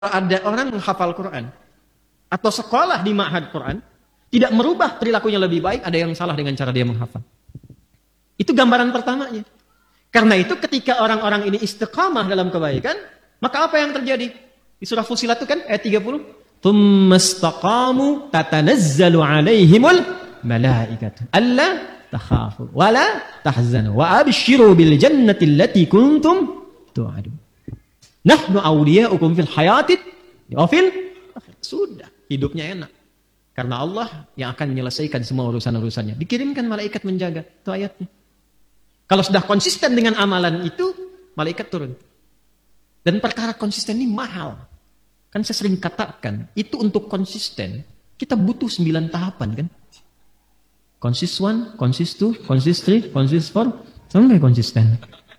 ada orang menghafal Quran atau sekolah di ma'had Quran tidak merubah perilakunya lebih baik, ada yang salah dengan cara dia menghafal. Itu gambaran pertamanya. Karena itu ketika orang-orang ini istiqamah dalam kebaikan, maka apa yang terjadi? Di surah Fussilat itu kan ayat 30, "Tsumastaqamu tatanazzalu 'alaihimul malaikatu alla takhafu wa la tahzanu wa abshiru bil jannati allati kuntum tu'adun. Nahnu awliya'ukum fil hayatid wa fil akhirah." Sudah, hidupnya enak. Karena Allah yang akan menyelesaikan semua urusan-urusannya. Dikirimkan malaikat menjaga. Itu ayatnya. Kalau sudah konsisten dengan amalan itu, malaikat turun. Dan perkara konsisten ini mahal. Kan saya sering katakan, itu untuk konsisten, kita butuh 9 tahapan kan. Consist 1, consist 2, consist 3, consist 4, sampai konsisten.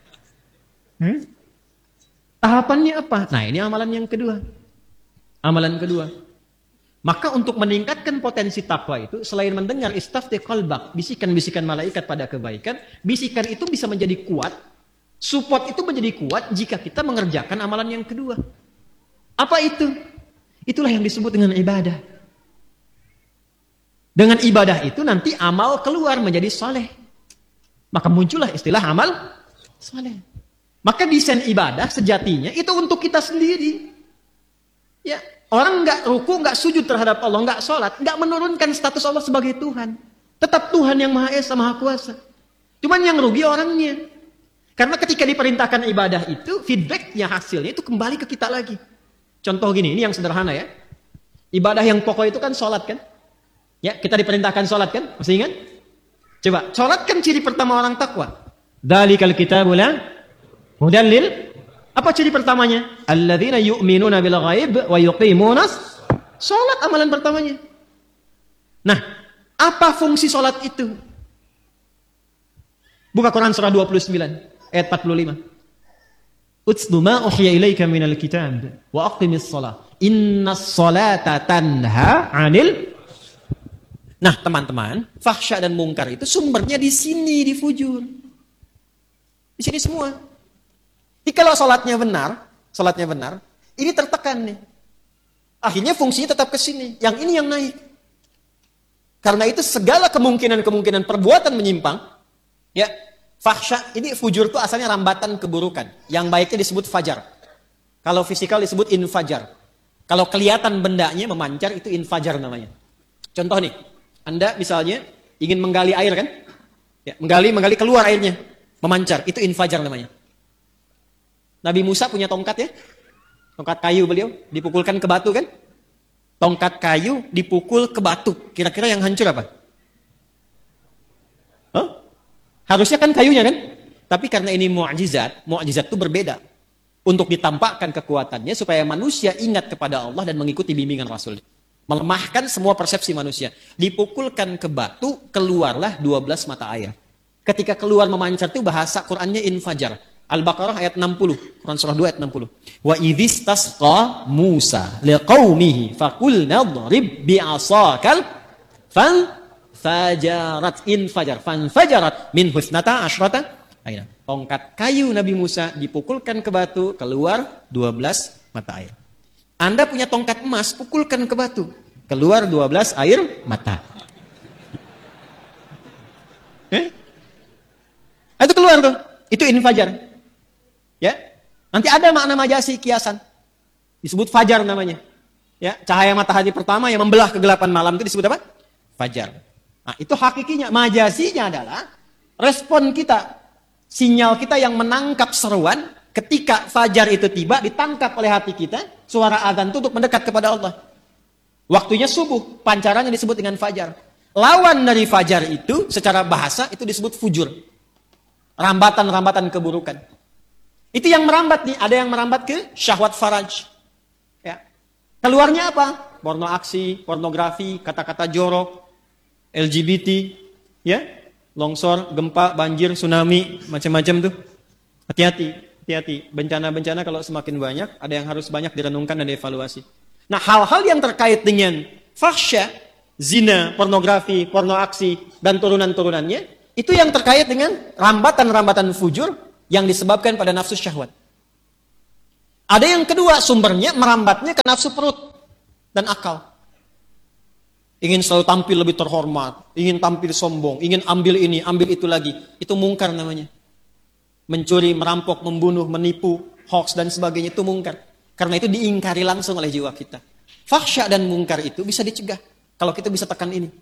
Tahapannya apa? Nah, ini amalan yang kedua. Amalan kedua. Maka untuk meningkatkan potensi takwa itu, selain mendengar istafti qalbak, bisikan-bisikan malaikat pada kebaikan, bisikan itu bisa menjadi kuat, support itu menjadi kuat jika kita mengerjakan amalan yang kedua. Apa itu? Itulah yang disebut dengan ibadah. Dengan ibadah itu nanti amal keluar menjadi saleh. Maka muncullah istilah amal saleh. Maka desain ibadah sejatinya itu untuk kita sendiri. Ya, orang nggak ruku, nggak sujud terhadap Allah, nggak sholat, nggak menurunkan status Allah sebagai Tuhan. Tetap Tuhan yang Maha Esa, Maha Kuasa. Cuman yang rugi orangnya. Karena ketika diperintahkan ibadah itu, feedbacknya, hasilnya itu kembali ke kita lagi. Contoh gini, ini yang sederhana ya. Ibadah yang pokok itu kan sholat kan? Ya, kita diperintahkan sholat kan? Masih ingat? Coba, sholat kan ciri pertama orang takwa. Dzalikal kitabu la hudan lil. Apa ciri pertamanya? Alladzina yu'minuna bil ghaib wa yuqimunas salat, amalan pertamanya. Nah, apa fungsi salat itu? Buka Quran surah 29 ayat 45. Utslu ma uhiya ilaika minal kitab wa aqimis shalah. Innas salata tanha 'anil. Nah, teman-teman, fahsya dan mungkar itu sumbernya di sini, di fujur. Di sini semua. Jadi kalau sholatnya benar, ini tertekan nih. Akhirnya fungsinya tetap ke sini. Yang ini yang naik. Karena itu segala kemungkinan perbuatan menyimpang, ya, fahsya, ini fujur itu asalnya rambatan keburukan. Yang baiknya disebut fajar. Kalau fisikal disebut infajar. Kalau kelihatan bendanya memancar, itu infajar namanya. Contoh nih, Anda misalnya ingin menggali air kan? Ya, menggali keluar airnya, memancar, itu infajar namanya. Nabi Musa punya tongkat ya. Tongkat kayu beliau. Dipukulkan ke batu kan. Tongkat kayu dipukul ke batu. Kira-kira yang hancur apa? Huh? Harusnya kan kayunya kan. Tapi karena ini mu'jizat itu berbeda. Untuk ditampakkan kekuatannya supaya manusia ingat kepada Allah dan mengikuti bimbingan Rasul. Melemahkan semua persepsi manusia. Dipukulkan ke batu, keluarlah 12 mata air. Ketika keluar memancar itu bahasa Qur'annya infajar. Al-Baqarah ayat 60, Quran surah 2 ayat 60. Wa idzistasqa Musa liqaumihi faqulna dhrib bi'asakal fanfajarat min husnata asyrata aina. Tongkat kayu Nabi Musa dipukulkan ke batu, keluar 12 mata air. Anda punya tongkat emas, pukulkan ke batu, keluar 12 air mata. Itu keluar tuh. Itu infajar. Ya, nanti ada makna majasi kiasan, disebut fajar namanya. Ya, cahaya matahari pertama yang membelah kegelapan malam itu disebut apa? Fajar. Nah, itu hakikinya. Majasinya adalah respon kita, sinyal kita yang menangkap seruan ketika fajar itu tiba, ditangkap oleh hati kita, suara azan itu untuk mendekat kepada Allah. Waktunya subuh, pancarannya disebut dengan fajar. Lawan dari fajar itu secara bahasa itu disebut fujur. Rambatan-rambatan keburukan. Itu yang merambat nih, ada yang merambat ke syahwat faraj. Ya. Keluarnya apa? Porno aksi, pornografi, kata-kata jorok, LGBT, ya, longsor, gempa, banjir, tsunami, macam-macam tuh. Hati-hati. Bencana-bencana kalau semakin banyak, ada yang harus banyak direnungkan dan dievaluasi. Nah, hal-hal yang terkait dengan fahsya, zina, pornografi, porno aksi, dan turunan-turunannya, itu yang terkait dengan rambatan-rambatan fujur yang disebabkan pada nafsu syahwat. Ada yang kedua, sumbernya merambatnya ke nafsu perut dan akal. Ingin selalu tampil lebih terhormat, ingin tampil sombong, ingin ambil ini, ambil itu lagi. Itu mungkar namanya. Mencuri, merampok, membunuh, menipu, hoax dan sebagainya itu mungkar. Karena itu diingkari langsung oleh jiwa kita. Fahsya dan mungkar itu bisa dicegah kalau kita bisa tekan ini.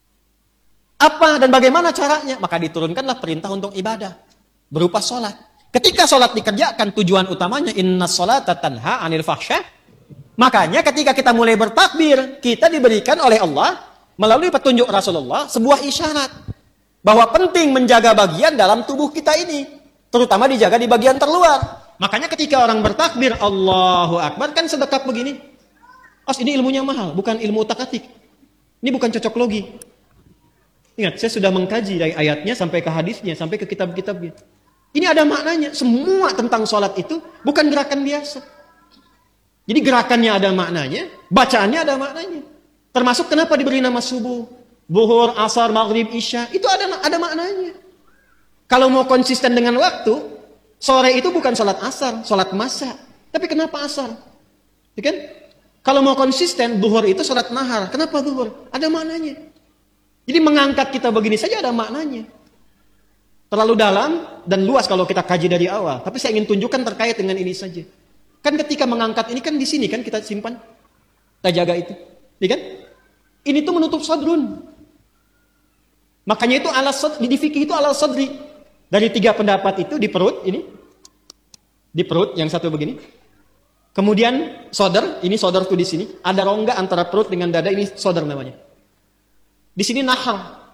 Apa dan bagaimana caranya? Maka diturunkanlah perintah untuk ibadah berupa sholat. Ketika sholat dikerjakan, tujuan utamanya inna sholata tanha anil fahsya. Makanya ketika kita mulai bertakbir, kita diberikan oleh Allah melalui petunjuk Rasulullah sebuah isyarat bahwa penting menjaga bagian dalam tubuh kita ini, terutama dijaga di bagian terluar. Makanya ketika orang bertakbir Allahu Akbar kan sedekat begini. Ini ilmunya mahal, bukan ilmu utak-atik. Ini bukan cocok logi. Ingat, saya sudah mengkaji dari ayatnya sampai ke hadisnya, sampai ke kitab-kitabnya. Ini ada maknanya. Semua tentang sholat itu bukan gerakan biasa. Jadi gerakannya ada maknanya, bacaannya ada maknanya. Termasuk kenapa diberi nama subuh, zuhur, asar, maghrib, isya. Itu ada maknanya. Kalau mau konsisten dengan waktu, sore itu bukan sholat asar, sholat masa. Tapi kenapa asar? Ya kan? Kalau mau konsisten, zuhur itu sholat nahar. Kenapa zuhur? Ada maknanya. Jadi mengangkat kita begini saja ada maknanya. Terlalu dalam dan luas kalau kita kaji dari awal. Tapi saya ingin tunjukkan terkait dengan ini saja. Kan ketika mengangkat ini kan di sini kan kita simpan. Kita jaga itu. Ya kan? Ini tuh menutup sadrun. Makanya itu di fikih itu alal sadri. Dari 3 pendapat itu di perut ini. Di perut yang satu begini. Kemudian sodar, ini sodar tuh di sini. Ada rongga antara perut dengan dada, ini sodar namanya. Di sini nahar.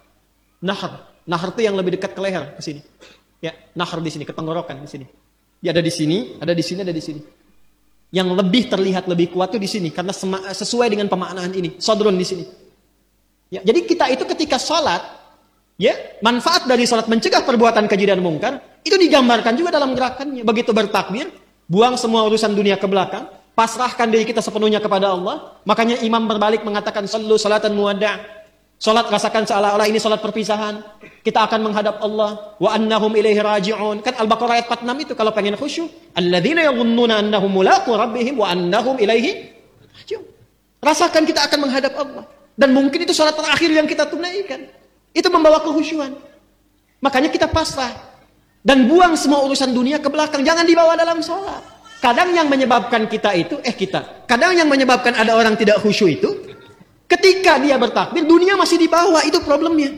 Nahar itu yang lebih dekat ke leher, ke sini. Ya, nahar di sini, ke tenggorokan di sini. Dia ada di sini, ada di sini, ada di sini. Yang lebih terlihat lebih kuat itu di sini karena sesuai dengan pemaknaan ini, sodrun di sini. Ya, jadi kita itu ketika sholat, ya, manfaat dari sholat mencegah perbuatan keji dan mungkar itu digambarkan juga dalam gerakannya. Begitu bertakbir, buang semua urusan dunia ke belakang, pasrahkan diri kita sepenuhnya kepada Allah. Makanya imam berbalik mengatakan sallu salatan muwadda'. Salat rasakan seolah-olah ini salat perpisahan. Kita akan menghadap Allah. Wa annahum ilaihi raji'un. Kan Al-Baqarah ayat 46 itu kalau pengen khusyuk. Alladzina yadhunnuna annahum mulaqu rabbihim wa annahum ilaihi raji'un. Rasakan kita akan menghadap Allah. Dan mungkin itu salat terakhir yang kita tunaikan. Itu membawa kehusyuan. Makanya kita pasrah. Dan buang semua urusan dunia ke belakang. Jangan dibawa dalam salat. Kadang yang menyebabkan kita itu, kadang yang menyebabkan ada orang tidak khusyuk itu, ketika dia bertakbir, dunia masih di bawah, itu problemnya.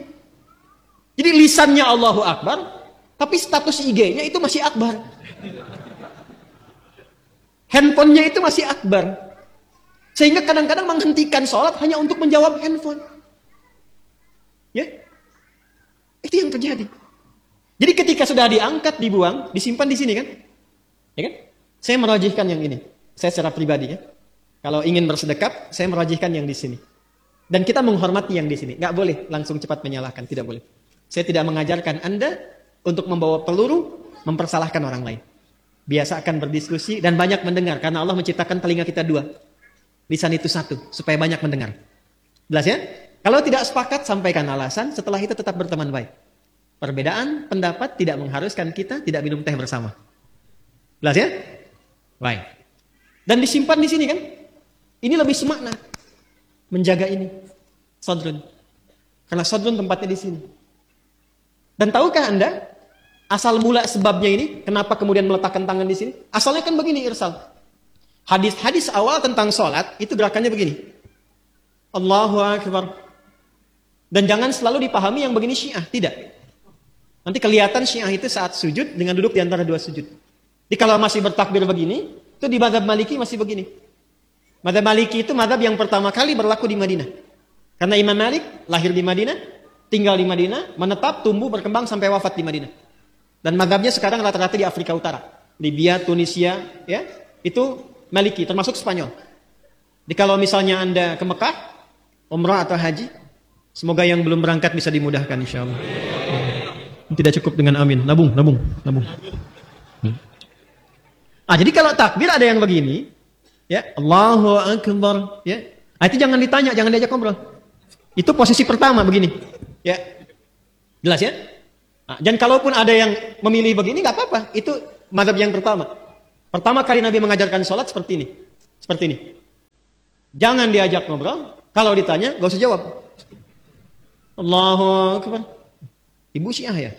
Jadi lisannya Allahu Akbar, tapi status IG-nya itu masih Akbar. Handphonenya itu masih Akbar. Sehingga kadang-kadang menghentikan sholat hanya untuk menjawab handphone. Ya, itu yang terjadi. Jadi ketika sudah diangkat, dibuang, disimpan di sini kan? Ya kan? Saya merajihkan yang ini. Saya secara pribadi ya. Kalau ingin bersedekap, saya merajihkan yang di sini. Dan kita menghormati yang di sini. Nggak boleh langsung cepat menyalahkan. Tidak boleh. Saya tidak mengajarkan Anda untuk membawa peluru, mempersalahkan orang lain. Biasakan berdiskusi dan banyak mendengar. Karena Allah menciptakan telinga kita 2. Lisan itu 1. Supaya banyak mendengar. Jelas ya? Kalau tidak sepakat, sampaikan alasan. Setelah itu tetap berteman baik. Perbedaan pendapat tidak mengharuskan kita tidak minum teh bersama. Jelas ya? Baik. Dan disimpan di sini kan? Ini lebih semakna. Menjaga ini sadrun, karena sadrun tempatnya di sini. Dan tahukah Anda asal mula sebabnya ini? Kenapa kemudian meletakkan tangan di sini? Asalnya kan begini irsal. Hadis-hadis awal tentang sholat itu gerakannya begini. Allahu Akbar. Dan jangan selalu dipahami yang begini Syiah, tidak. Nanti kelihatan Syiah itu saat sujud dengan duduk di antara 2 sujud. Jadi kalau masih bertakbir begini, itu di mazhab Maliki masih begini. Mazhab Maliki itu mazhab yang pertama kali berlaku di Madinah. Karena Imam Malik lahir di Madinah, tinggal di Madinah, menetap, tumbuh, berkembang sampai wafat di Madinah. Dan mazhabnya sekarang rata-rata di Afrika Utara. Libya, Tunisia, ya, itu Maliki, termasuk Spanyol. Jadi kalau misalnya Anda ke Mekah, umrah atau haji, semoga yang belum berangkat bisa dimudahkan insyaallah. Tidak cukup dengan amin, nabung. Jadi kalau takbir ada yang begini, ya, Allahu Akbar, ya. Itu jangan ditanya, jangan diajak ngobrol. Itu posisi pertama begini, ya. Jelas ya? Dan kalaupun ada yang memilih begini nggak apa-apa, itu mazhab yang pertama. Pertama kali Nabi mengajarkan sholat seperti ini. Seperti ini. Jangan diajak ngobrol. Kalau ditanya, gak usah jawab. Allahu Akbar. Ibu Syiah ya?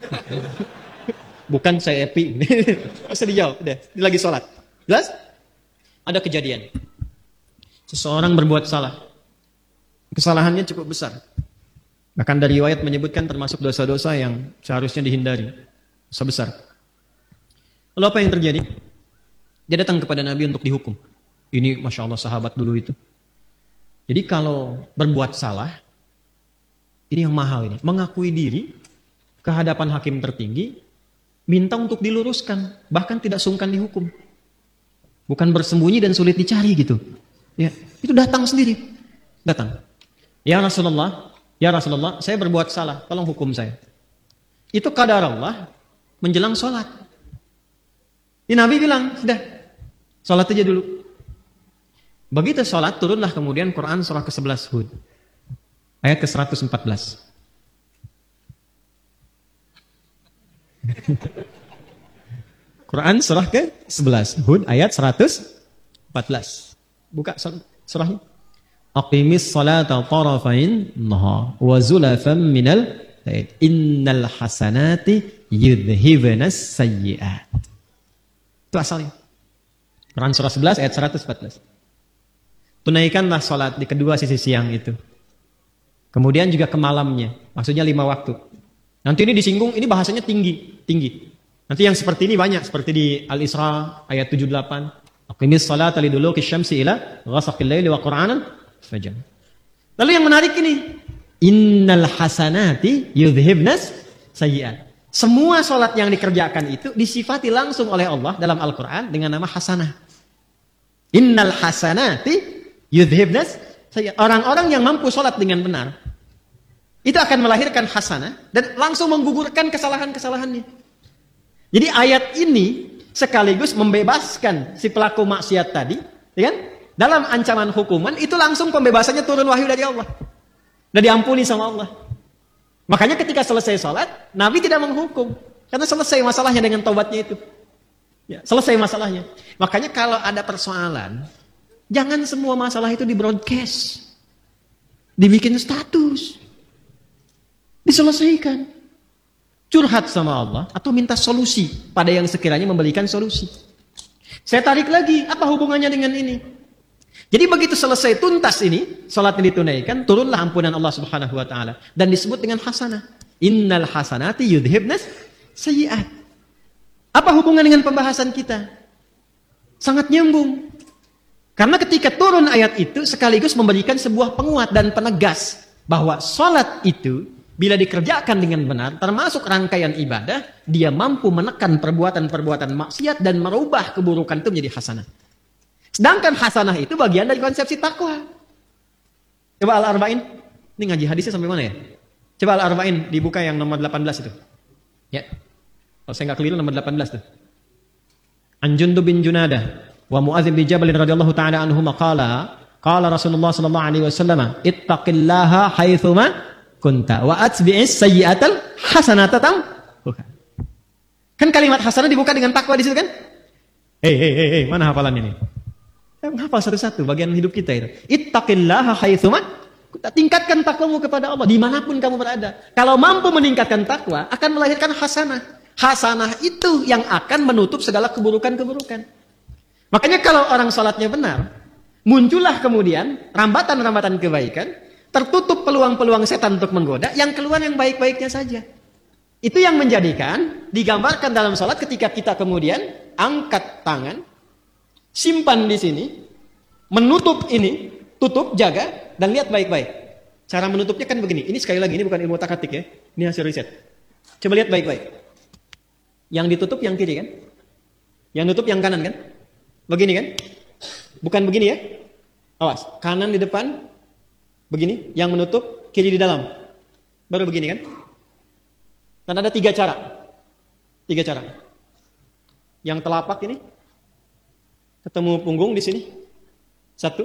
Bukan saya Epi. Gak usah dijawab. Udah, ini lagi sholat. Jelas? Ada kejadian. Seseorang berbuat salah. Kesalahannya cukup besar. Bahkan dari riwayat menyebutkan termasuk dosa-dosa yang seharusnya dihindari. Dosa besar. Lalu apa yang terjadi? Dia datang kepada Nabi untuk dihukum. Ini Masya Allah sahabat dulu itu. Jadi kalau berbuat salah, ini yang mahal ini. Mengakui diri ke hadapan hakim tertinggi, minta untuk diluruskan. Bahkan tidak sungkan dihukum. Bukan bersembunyi dan sulit dicari gitu. Ya, itu datang sendiri. Datang. Ya Rasulullah, saya berbuat salah, tolong hukum saya. Itu qadar Allah menjelang sholat. Nabi bilang, sudah, sholat aja dulu. Begitu sholat, turunlah kemudian Quran surah ke-11 Hud. Ayat ke-114. Quran surah ke-11 Hud ayat 114. Buka surahnya. Aqimis salata tarafain nahar wa zulafan minal lail. Innal hasanati yudhhibunas sayyi'at. Itu asalnya. Quran surah 11 ayat 114. Tunaikanlah salat di kedua sisi siang itu. Kemudian juga ke malamnya. Maksudnya 5 waktu. Nanti ini disinggung, ini bahasanya tinggi. Nanti yang seperti ini banyak. Seperti di Al-Isra ayat 78. Aqimis salata liduluki syamsi ila ghasaqil laili wa qur'anan fajr. Lalu yang menarik ini. Innal hasanati yudhhibnas sayyi'at. Semua salat yang dikerjakan itu disifati langsung oleh Allah dalam Al-Quran dengan nama hasanah. Innal hasanati yudhhibnas sayyi'at. Orang-orang yang mampu salat dengan benar, itu akan melahirkan hasanah dan langsung menggugurkan kesalahan-kesalahannya. Jadi ayat ini sekaligus membebaskan si pelaku maksiat tadi, ya kan? Dalam ancaman hukuman itu langsung pembebasannya turun wahyu dari Allah. Dan diampuni sama Allah. Makanya ketika selesai sholat, Nabi tidak menghukum. Karena selesai masalahnya dengan taubatnya itu. Ya, selesai masalahnya. Makanya kalau ada persoalan, jangan semua masalah itu di-broadcast. Dibikin status. Diselesaikan. Curhat sama Allah atau minta solusi pada yang sekiranya memberikan solusi. Saya tarik lagi, apa hubungannya dengan ini? Jadi begitu selesai tuntas ini, salatnya ditunaikan, turunlah ampunan Allah Subhanahu wa taala dan disebut dengan hasanah. Innal hasanati yudhhibnas sayyi'at. Apa hubungan dengan pembahasan kita? Sangat nyambung. Karena ketika turun ayat itu sekaligus memberikan sebuah penguat dan penegas bahwa salat itu bila dikerjakan dengan benar, termasuk rangkaian ibadah, dia mampu menekan perbuatan-perbuatan maksiat dan merubah keburukan itu menjadi hasanah. Sedangkan hasanah itu bagian dari konsepsi takwa. Coba Al-Arba'in, ini ngaji hadisnya sampai mana ya? Coba Al-Arba'in dibuka yang nomor 18 itu. Ya, kalau saya nggak keliru nomor 18 tuh. An Jundub bin Junadah wa Mu'adz bin Jabal radhiyallahu ta'ala anhuma qala Rasulullah sallallahu alaihi wasallam, ittaqillaha haitsuma kunta wa atbi'is sayyi'atal hasanata tamhuha. Kan kalimat hasanah dibuka dengan takwa di situ kan? Hei, mana hafalannya nih? Hafal satu-satu bagian hidup kita itu. Ittaqillaha haitsuma kunta. Tingkatkan takwamu kepada Allah dimanapun kamu berada. Kalau mampu meningkatkan takwa, akan melahirkan hasanah. Hasanah itu yang akan menutup segala keburukan-keburukan. Makanya kalau orang salatnya benar, muncullah kemudian rambatan-rambatan kebaikan, tertutup peluang-peluang setan untuk menggoda, yang keluar yang baik-baiknya saja. Itu yang menjadikan, digambarkan dalam salat ketika kita kemudian angkat tangan, simpan di sini, menutup ini, tutup, jaga, dan lihat baik-baik. Cara menutupnya kan begini. Ini sekali lagi, ini bukan ilmu takatik ya. Ini hasil riset. Coba lihat baik-baik. Yang ditutup yang kiri kan? Yang nutup yang kanan kan? Begini kan? Bukan begini ya? Awas, kanan di depan, begini, yang menutup, kiri di dalam. Baru begini kan? Dan ada 3 cara. 3 cara. Yang telapak ini, ketemu punggung di sini. 1.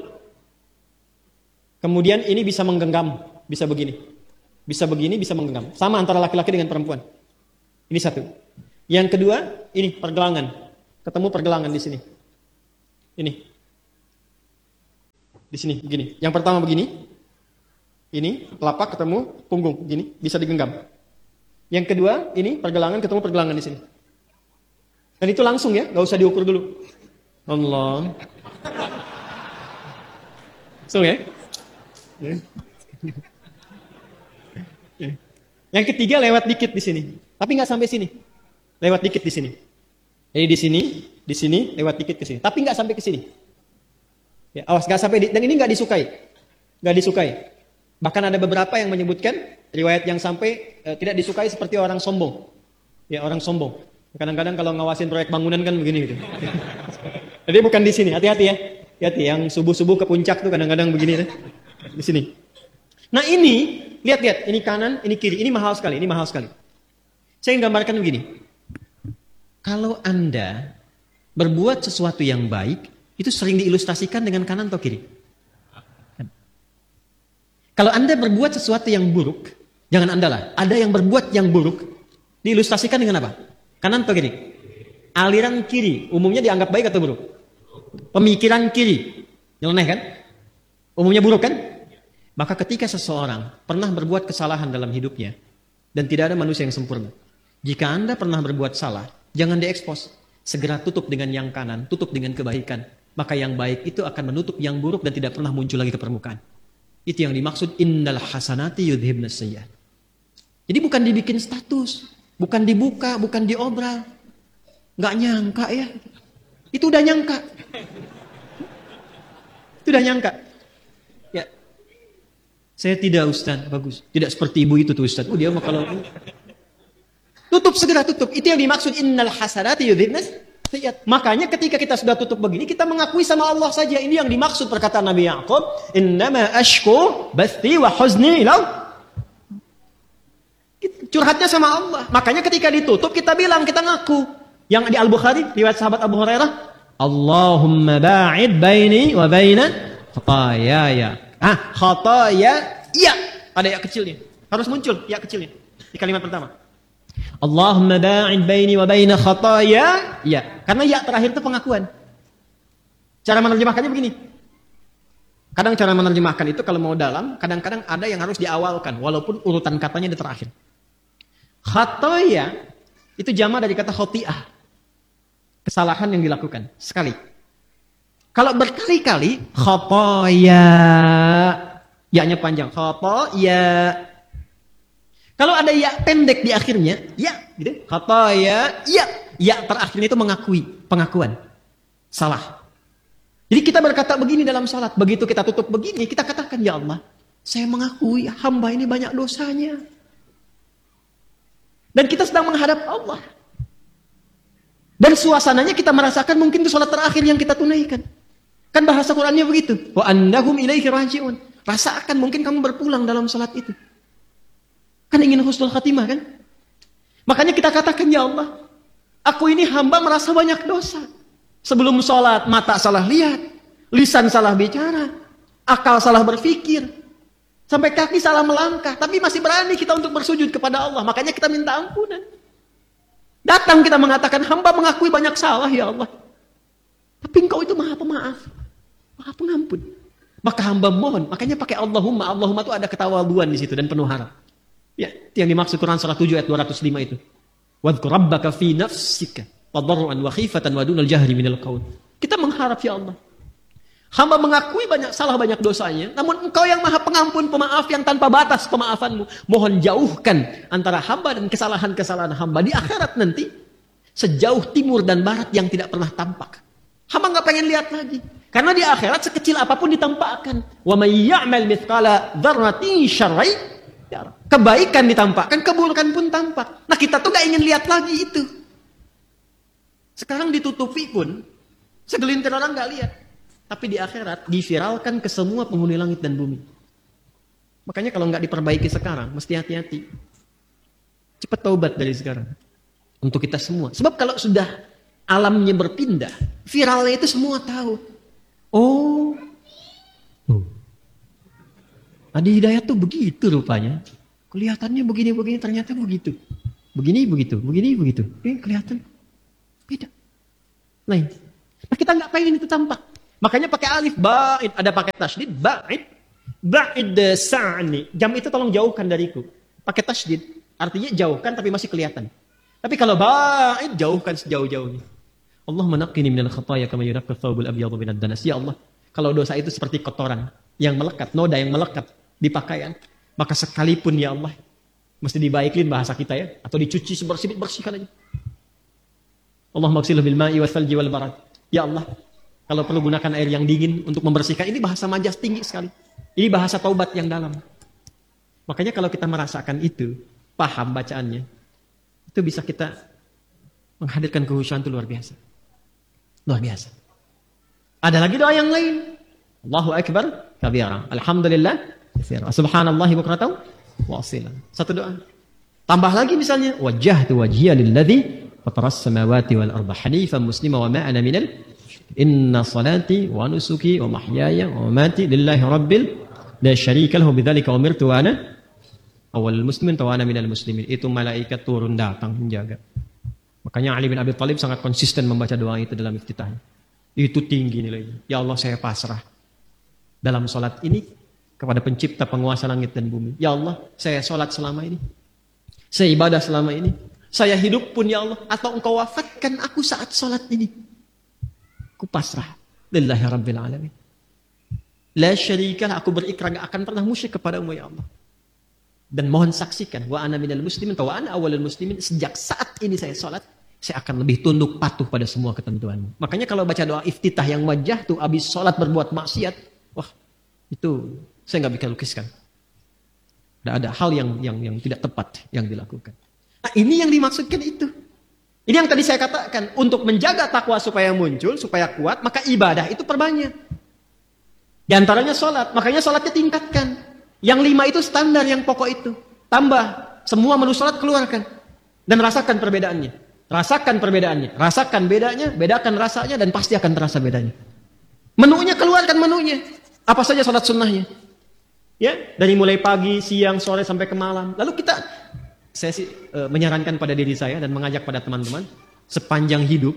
Kemudian ini bisa menggenggam, bisa begini. Bisa begini, bisa menggenggam. Sama antara laki-laki dengan perempuan. Ini 1. Yang kedua, ini pergelangan. ketemu pergelangan di sini. Ini. Di sini begini. Yang pertama begini. Ini telapak ketemu punggung begini, bisa digenggam. Yang kedua, ini pergelangan ketemu pergelangan di sini. Dan itu langsung ya, nggak usah diukur dulu. Allah. Langsung ya. Yang ketiga lewat dikit di sini, tapi nggak sampai sini. Lewat dikit di sini. Jadi di sini, lewat dikit ke sini, tapi nggak sampai ke sini. Ya, awas nggak sampai. Dan ini nggak disukai. Bahkan ada beberapa yang menyebutkan riwayat yang sampai tidak disukai seperti orang sombong. Ya, orang sombong. Kadang-kadang kalau ngawasin proyek bangunan kan begini gitu. Jadi bukan di sini, hati-hati ya. Hati-hati yang subuh-subuh ke puncak tuh kadang-kadang begini di sini. Nah ini, lihat, ini kanan, ini kiri, ini mahal sekali. Saya ingin gambarkan begini. Kalau Anda berbuat sesuatu yang baik, itu sering diilustrasikan dengan kanan atau kiri? Kalau Anda berbuat sesuatu yang buruk, jangan Anda lah, ada yang berbuat yang buruk, diilustrasikan dengan apa? Kanan atau kiri? Aliran kiri, umumnya dianggap baik atau buruk? Pemikiran kiri, nyeleneh kan? Umumnya buruk kan? Maka ketika seseorang pernah berbuat kesalahan dalam hidupnya, dan tidak ada manusia yang sempurna, jika Anda pernah berbuat salah, jangan diekspos. Segera tutup dengan yang kanan, tutup dengan kebaikan. Maka yang baik itu akan menutup yang buruk dan tidak pernah muncul lagi ke permukaan. Itu yang dimaksud innal hasanati yudhibnas sayyi'at. Jadi bukan dibikin status, bukan dibuka, bukan diobral. Nggak nyangka ya. Itu udah nyangka. Ya. Saya tidak Ustaz, bagus. Tidak seperti ibu itu tuh Ustaz. Dia mah kalau tutup, segera tutup. Itu yang dimaksud innal hasanati yudhibnas sayyi'at. Makanya ketika kita sudah tutup begini, kita mengakui sama Allah saja. Ini yang dimaksud perkataan Nabi Ya'qub, innama ashku bathi wa huzni ila. Curhatnya sama Allah. Makanya ketika ditutup kita bilang, kita ngaku. Yang di Al-Bukhari, riwayat sahabat Abu Hurairah, Allahumma ba'id baini wa baina khataaya. Khataaya, iya. Ada ya kecilnya. Harus muncul ya kecilnya di kalimat pertama. Allahumma ba'id baini wa baina khataaya. Ya, karena ya terakhir itu pengakuan. Cara menerjemahkannya begini. Kadang cara menerjemahkan itu kalau mau dalam, kadang-kadang ada yang harus diawalkan walaupun urutan katanya di terakhir. Khataaya itu jamak dari kata khoti'ah. Kesalahan yang dilakukan sekali. Kalau berkali-kali khataaya, ya-nya panjang. Khataaya. Kalau ada ya pendek di akhirnya, ya, gitu. Khataya, ya. Ya terakhirnya itu mengakui, pengakuan. Salah. Jadi kita berkata begini dalam salat, begitu kita tutup begini, kita katakan, ya Allah, saya mengakui hamba ini banyak dosanya. Dan kita sedang menghadap Allah. Dan suasananya kita merasakan mungkin itu salat terakhir yang kita tunaikan. Kan bahasa Qur'annya begitu. Wa annahum ilaihi raji'un. Rasakan mungkin kamu berpulang dalam salat itu. Kan ingin husnul khatimah kan? Makanya kita katakan, ya Allah, aku ini hamba merasa banyak dosa. Sebelum sholat, mata salah lihat, lisan salah bicara, akal salah berpikir, sampai kaki salah melangkah. Tapi masih berani kita untuk bersujud kepada Allah. Makanya kita minta ampunan. Datang kita mengatakan, hamba mengakui banyak salah ya Allah. Tapi engkau itu maha pemaaf, maha pengampun. Maka hamba mohon, makanya pakai Allahumma. Allahumma itu ada ketawaduan di situ dan penuh harap. Ya, itu yang dimaksud Quran surah 7 ayat 205 itu. Wadhkur rabbaka fi nafsika tadarruan wa khifatan wa dunal jahri minal qaul. Kita mengharap ya Allah. Hamba mengakui banyak salah, banyak dosanya, namun Engkau yang Maha Pengampun, pemaaf yang tanpa batas pemaafanmu. Mohon jauhkan antara hamba dan kesalahan-kesalahan hamba di akhirat nanti sejauh timur dan barat yang tidak pernah tampak. Hamba nggak pengen lihat lagi. Karena di akhirat sekecil apapun ditampakkan. Wa may ya'mal mithqala dzarratin syarran. Kebaikan ditampakkan, keburukan pun tampak. Nah kita tuh gak ingin lihat lagi itu. Sekarang ditutupi pun, segelintir orang gak lihat. Tapi di akhirat diviralkan ke semua penghuni langit dan bumi. Makanya kalau gak diperbaiki sekarang, mesti hati-hati. Cepat taubat dari sekarang. Untuk kita semua. Sebab kalau sudah alamnya berpindah, viralnya itu semua tahu. Oh, Adi Hidayat tuh begitu rupanya. Kelihatannya begini-begini, ternyata begitu. Begini-begitu, begini-begitu. Kelihatan beda. Lain. Nah, kita nggak pengen itu tampak. Makanya pakai alif, ba'id, ada pakai tasydid, ba'id. Ba'id sa'ni. Jam itu tolong jauhkan dariku. Pakai tasydid. Artinya jauhkan tapi masih kelihatan. Tapi kalau ba'id, jauhkan sejauh-jauhnya. Allah menaqqini minal khataya kama yunaqqa thawbul abyadu minad danas. Ya Allah, kalau dosa itu seperti kotoran yang melekat, noda yang melekat di pakaian, maka sekalipun ya Allah, mesti dibaikin bahasa kita ya, atau dicuci bersihkan aja. Allahumma ighsilhu bil ma'i wal thalji wal barad. Ya Allah, kalau perlu gunakan air yang dingin untuk membersihkan. Ini bahasa majas tinggi sekali. Ini bahasa taubat yang dalam. Makanya kalau kita merasakan itu, paham bacaannya, itu bisa kita menghadirkan kehusyuan itu luar biasa. Luar biasa. Ada lagi doa yang lain. Allahu Akbar kabira. Alhamdulillah katsira. Subhanallahi bukratan wa asila. Satu doa. Tambah lagi misalnya, wajjahtu wajhiya lilladzi fataras samawati wal arda hanifan muslima wa ma ana minal inna salati wa nusuki wa mahyaya wa mamati lillahi rabbil la syarika lahu bidzalika umirtu wa ana awwalul muslimin wa ana minal muslimin. Itu malaikat turun datang menjaga. Makanya Ali bin Abi Thalib sangat konsisten membaca doa itu dalam iftitahnya. Itu tinggi nilainya. Ya Allah, saya pasrah dalam sholat ini kepada pencipta penguasa langit dan bumi. Ya Allah, saya sholat selama ini. Saya ibadah selama ini. Saya hidup pun ya Allah. Atau engkau wafatkan aku saat sholat ini. Aku pasrah. Lillahi Rabbil Alamin. La syarikalah, aku berikrar gak akan pernah musyrik kepadamu ya Allah. Dan mohon saksikan, wa ana minal muslimin, wa ana awalul muslimin, sejak saat ini saya sholat, saya akan lebih tunduk patuh pada semua ketentuanmu. Makanya kalau baca doa iftitah yang wajah tuh habis sholat berbuat maksiat, wah itu saya nggak bisa lukiskan. Ada hal yang tidak tepat yang dilakukan. Nah ini yang dimaksudkan itu. Ini yang tadi saya katakan, untuk menjaga takwa supaya muncul, supaya kuat, maka ibadah itu perbanyak. Di antaranya sholat, makanya sholatnya tingkatkan. Yang 5 itu standar, yang pokok itu. Tambah, semua menu sholat keluarkan. Dan rasakan perbedaannya. Rasakan perbedaannya. Rasakan bedanya, bedakan rasanya, dan pasti akan terasa bedanya. Menunya, keluarkan menunya. Apa saja sholat sunnahnya. Ya, dari mulai pagi, siang, sore, sampai ke malam. Lalu saya sih menyarankan pada diri saya dan mengajak pada teman-teman, sepanjang hidup,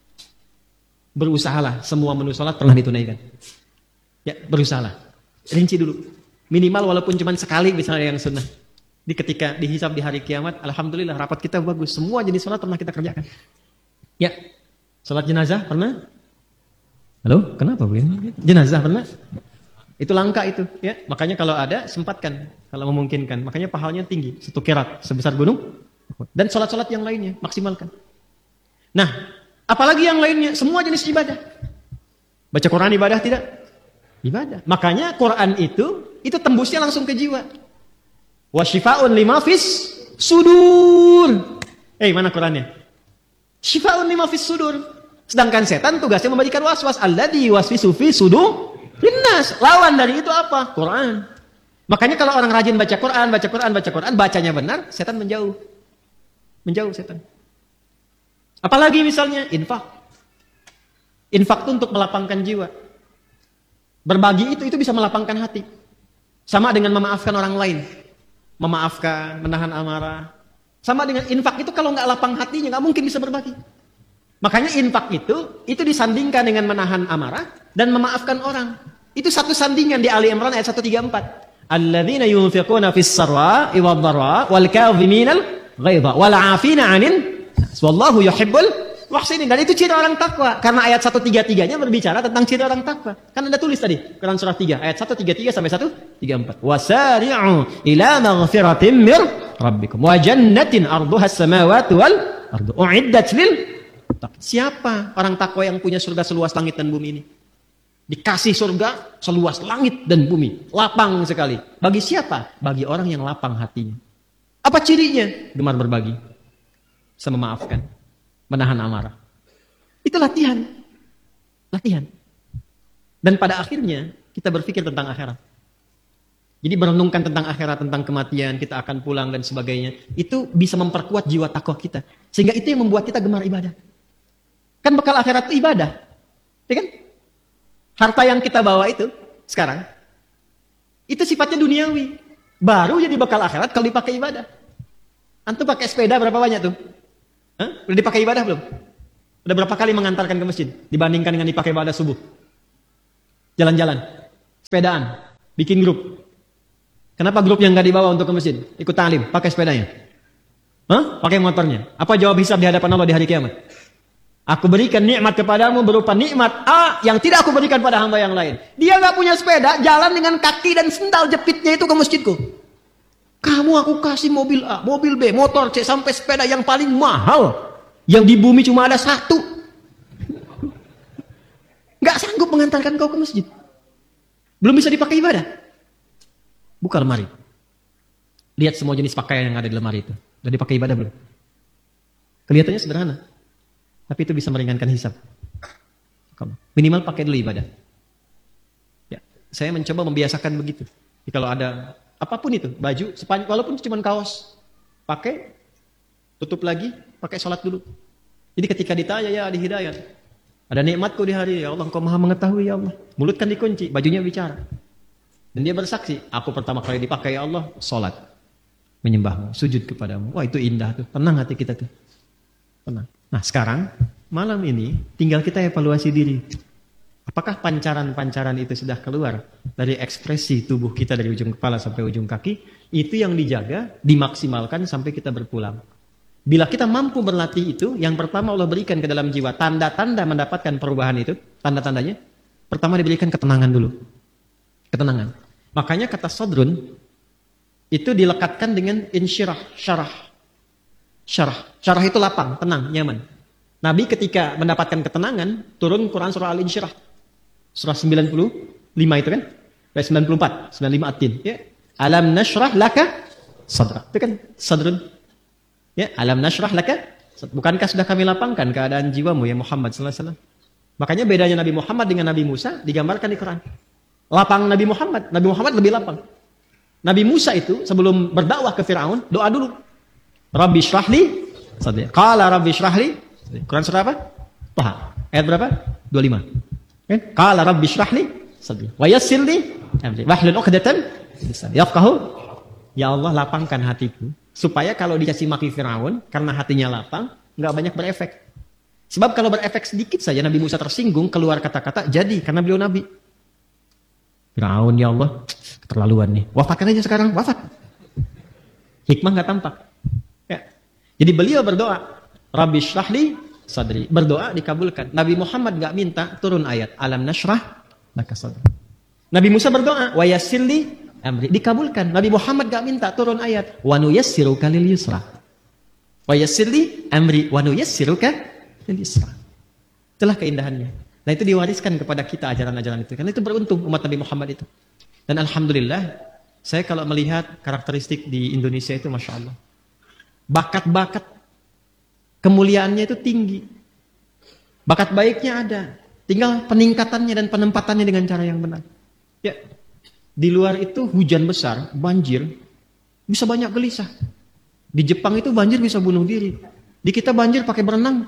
berusahalah semua menu sholat pernah ditunaikan. Ya, berusahalah. Rinci dulu. Minimal walaupun cuma sekali misalnya yang sunnah. Ketika dihisab di hari kiamat, alhamdulillah rapat kita bagus. Semua jenis sholat pernah kita kerjakan. Ya, sholat jenazah pernah? Halo, kenapa Bu? Jenazah pernah? Itu langka itu. Ya, makanya kalau ada sempatkan, kalau memungkinkan. Makanya pahalanya tinggi, 1 qirat sebesar gunung. Dan sholat-sholat yang lainnya maksimalkan. Nah, apalagi yang lainnya? Semua jenis ibadah. Baca Quran ibadah tidak? Ibadah. Makanya Quran itu tembusnya langsung ke jiwa. Wa syifaa'un lima fis sudur. Mana Qurannya? Syifaa'un lima fis sudur. Sedangkan setan tugasnya memberikan waswas. Alladzi yuwaswisu fi sudur linnas. Lawan dari itu apa? Quran. Makanya kalau orang rajin baca Quran, bacanya benar, setan menjauh. Menjauh setan. Apalagi misalnya infak. Infak itu untuk melapangkan jiwa. Berbagi itu bisa melapangkan hati. Sama dengan memaafkan orang lain. Memaafkan, menahan amarah. Sama dengan infak itu kalau nggak lapang hatinya, nggak mungkin bisa berbagi. Makanya infak itu disandingkan dengan menahan amarah dan memaafkan orang. Itu satu sandingan di Ali Imran ayat 134. Alladzina yunfiquna fis sarra'i wad dharra wal kadhiminal ghaidha wal 'afina 'anil nas wallahu yuhibbul muhsinin. Dan itu ciri orang takwa. Karena ayat 133-nya berbicara tentang ciri orang takwa. Kan Anda tulis tadi, Quran surah 3, ayat 133 sampai 134. Wasari'u ila maghfiratin mir rabbikum wa jannatin arduha as-samawati wal ardu u'iddat lil muttaqin. Siapa orang takwa yang punya surga seluas langit dan bumi ini? Dikasih surga seluas langit dan bumi, lapang sekali. Bagi siapa? Bagi orang yang lapang hatinya. Apa cirinya? Gemar berbagi, bisa memaafkan, menahan amarah. Itu latihan. Latihan. Dan pada akhirnya kita berpikir tentang akhirat. Jadi merenungkan tentang akhirat, tentang kematian, kita akan pulang dan sebagainya. Itu bisa memperkuat jiwa takwa kita. Sehingga itu yang membuat kita gemar ibadah. Kan bekal akhirat itu ibadah. Ya kan? Harta yang kita bawa itu sekarang, itu sifatnya duniawi. Baru jadi bekal akhirat kalau dipakai ibadah. Antum pakai sepeda berapa banyak tuh? Hah? Udah dipakai ibadah belum? Udah berapa kali mengantarkan ke masjid dibandingkan dengan dipakai pada subuh? Jalan-jalan, sepedaan, bikin grup. Kenapa grup yang nggak dibawa untuk ke masjid? Ikut ta'lim, pakai sepedanya. Hah? Pakai motornya. Apa jawab hisab di hadapan Allah di hari kiamat? Aku berikan nikmat kepadamu berupa nikmat A yang tidak aku berikan pada hamba yang lain. Dia nggak punya sepeda, jalan dengan kaki dan sendal jepitnya itu ke masjidku. Kamu aku kasih mobil A, mobil B, motor C, sampai sepeda yang paling mahal. Yang di bumi cuma ada satu. Nggak sanggup mengantarkan kau ke masjid. Belum bisa dipakai ibadah. Buka lemari. Lihat semua jenis pakaian yang ada di lemari itu. Udah dipakai ibadah belum? Kelihatannya sederhana. Tapi itu bisa meringankan hisab. Minimal pakai dulu ibadah. Ya, saya mencoba membiasakan begitu. Jadi kalau ada apapun itu, baju, walaupun cuma kaos, pakai, tutup lagi, pakai sholat dulu. Jadi ketika ditanya, ya di hidayat, ada nikmatku di hari, ya Allah, Engkau maha mengetahui, ya Allah. Mulut kan dikunci, bajunya bicara. Dan dia bersaksi, aku pertama kali dipakai, ya Allah, sholat. Menyembahmu, sujud kepadamu. Wah, itu indah tuh, tenang hati kita tuh. Tenang. Nah sekarang, malam ini tinggal kita evaluasi diri. Apakah pancaran-pancaran itu sudah keluar dari ekspresi tubuh kita dari ujung kepala sampai ujung kaki? Itu yang dijaga, dimaksimalkan sampai kita berpulang. Bila kita mampu berlatih itu, yang pertama Allah berikan ke dalam jiwa. Tanda-tanda mendapatkan perubahan itu, tanda-tandanya. Pertama diberikan ketenangan dulu. Ketenangan. Makanya kata sodrun, itu dilekatkan dengan insyirah, syarah. Syarah itu lapang, tenang, nyaman. Nabi ketika mendapatkan ketenangan, turun Quran surah Al-Insyirah. Surah 95 itu kan? 94, 95 At-Tin. Ya. Alam nashrah laka sadra. Itu kan sadrun. Ya, alam nashrah laka. Bukankah sudah kami lapangkan keadaan jiwamu ya Muhammad sallallahu alaihi wasallam? Makanya bedanya Nabi Muhammad dengan Nabi Musa digambarkan di Quran. Lapang Nabi Muhammad lebih lapang. Nabi Musa itu sebelum berdakwah ke Firaun, doa dulu. Rabbi syrahli sadri. Qala rabbi syrahli. Quran surah apa? Taha. Ayat berapa? 25. Kan? Qala rabbi syrahli sadri. Wa yassir li amri. Wahlul 'uqdatam yafqahu. Ya Allah, lapangkan hatiku supaya kalau dikasih maki Firaun karena hatinya lapang, enggak banyak berefek. Sebab kalau berefek sedikit saja Nabi Musa tersinggung, keluar kata-kata jadi karena beliau nabi. Firaun, ya Allah, keterlaluan nih. Wafatkan aja sekarang, wafat. Hikmah enggak tampak. Ya. Jadi beliau berdoa, Rabbi syrahli sadri. Berdoa dikabulkan. Nabi Muhammad enggak minta turun ayat alam nashrah laka sadri. Nabi Musa berdoa, wa yassirli amri. Dikabulkan. Nabi Muhammad enggak minta turun ayat wa nuyassiruka lil yusra. Wa yassirli amri wa nuyassiruka lil yusra. Itulah keindahannya. Nah itu diwariskan kepada kita ajaran-ajaran itu. Karena itu beruntung umat Nabi Muhammad itu. Dan alhamdulillah, saya kalau melihat karakteristik di Indonesia itu Masya Allah. Bakat-bakat kemuliaannya itu tinggi. Bakat baiknya ada. Tinggal peningkatannya dan penempatannya dengan cara yang benar. Ya, di luar itu hujan besar, banjir, bisa banyak gelisah. Di Jepang itu banjir bisa bunuh diri. Di kita banjir pakai berenang.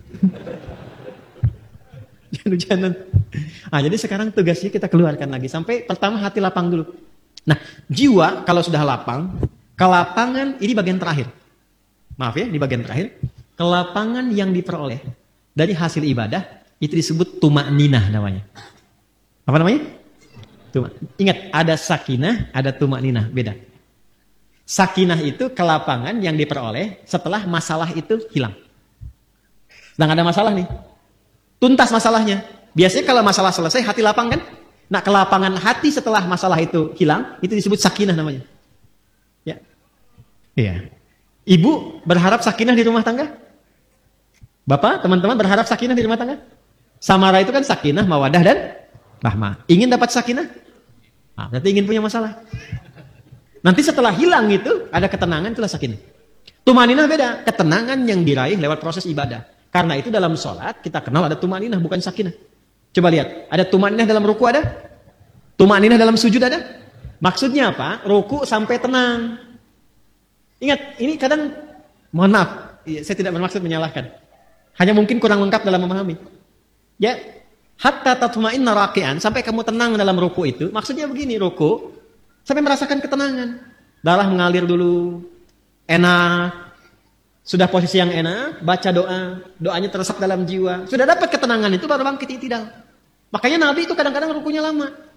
Hujanan. Nah, jadi sekarang tugasnya kita keluarkan lagi. Sampai pertama hati lapang dulu. Nah, jiwa kalau sudah lapang, kelapangan ini bagian terakhir. Maaf ya, di bagian terakhir. Kelapangan yang diperoleh dari hasil ibadah itu disebut tuma'ninah namanya. Apa namanya? Ingat, ada sakinah, ada tuma'ninah, beda. Sakinah itu kelapangan yang diperoleh setelah masalah itu hilang. Sedang ada masalah nih. Tuntas masalahnya. Biasanya kalau masalah selesai hati lapang kan? Nah, kelapangan hati setelah masalah itu hilang, itu disebut sakinah namanya. Ya. Iya. Ibu berharap sakinah di rumah tangga? Bapak, teman-teman berharap sakinah di rumah tangga? Samara itu kan sakinah, mawadah dan rahmah. Ingin dapat sakinah? Nah, berarti ingin punya masalah. Nanti setelah hilang itu ada ketenangan, itulah sakinah. Tumaninah beda, ketenangan yang diraih lewat proses ibadah. Karena itu dalam sholat kita kenal ada tumaninah bukan sakinah. Coba lihat, ada tumaninah dalam ruku ada? Tumaninah dalam sujud ada? Maksudnya apa? Ruku sampai tenang. Ingat, ini kadang, mohon maaf, saya tidak bermaksud menyalahkan. Hanya mungkin kurang lengkap dalam memahami. Ya, hatta tatma'inna raki'an, sampai kamu tenang dalam ruku itu, maksudnya begini, ruku, sampai merasakan ketenangan. Darah mengalir dulu, enak, Sudah posisi yang enak, baca doa, doanya teresap dalam jiwa. Sudah dapat ketenangan itu baru bangkit i'tidal. Makanya Nabi itu kadang-kadang rukunya lama.